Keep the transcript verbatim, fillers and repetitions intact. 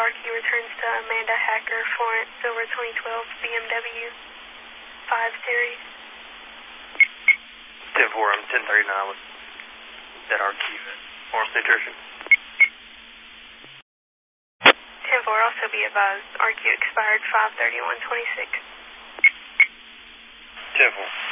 R Q returns to Amanda Hacker, Florence, Silver twenty twelve B M W five Series. ten four, I'm ten thirty-nine with that R Q at Florence Nutrition. ten four, also be advised, R Q expired five thirty-one twenty-six. ten four.